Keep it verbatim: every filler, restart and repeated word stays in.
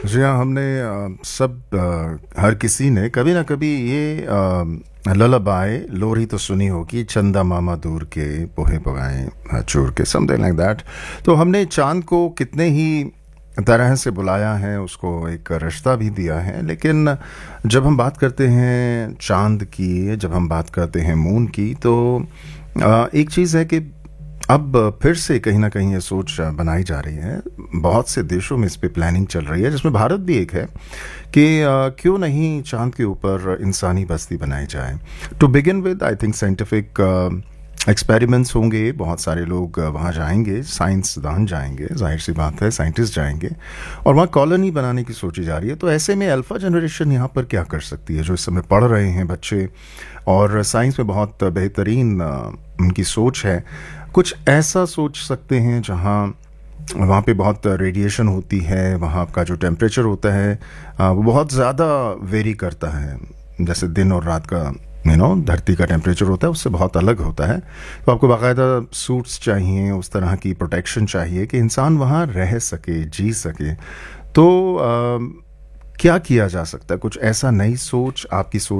जी हाँ, हमने अ, सब अ, हर किसी ने कभी ना कभी ये अ, ललाबाय लोरी तो सुनी होगी, चंदा मामा दूर के पोहे पकाएं चूर के, समथिंग लाइक दैट। तो हमने चांद को कितने ही तरह से बुलाया है, उसको एक रिश्ता भी दिया है, लेकिन जब हम बात करते हैं चांद की, जब हम बात करते हैं मून की, तो अ, एक चीज़ है कि अब फिर से कहीं ना कहीं ये सोच बनाई जा रही है। बहुत से देशों में इस पे प्लानिंग चल रही है, जिसमें भारत भी एक है, कि अ, क्यों नहीं चांद के ऊपर इंसानी बस्ती बनाई जाए। To begin with I think scientific experiments होंगे, बहुत सारे लोग वहाँ जाएंगे, साइंसदान जाएंगे, जाहिर सी बात है, साइंटिस्ट जाएंगे, और वहाँ कॉलोनी बनाने की सोची जा रही है। तो ऐसे में अल्फा जनरेशन यहाँ पर क्या कर सकती है, जो इस समय पढ़ रहे हैं बच्चे और साइंस में बहुत बेहतरीन अ, उनकी सोच है, कुछ ऐसा सोच सकते हैं जहाँ वहाँ पे बहुत रेडिएशन होती है, वहाँ का जो टेम्परेचर होता है अ, वो बहुत ज़्यादा वेरी करता है, जैसे दिन और रात का यू नो धरती का टेम्परेचर होता है उससे बहुत अलग होता है। तो आपको बाकायदा सूट्स चाहिए, उस तरह की प्रोटेक्शन चाहिए कि इंसान वहाँ रह सके, जी सके। तो अ, क्या किया जा सकता है? कुछ ऐसा नई सोच, आपकी सोच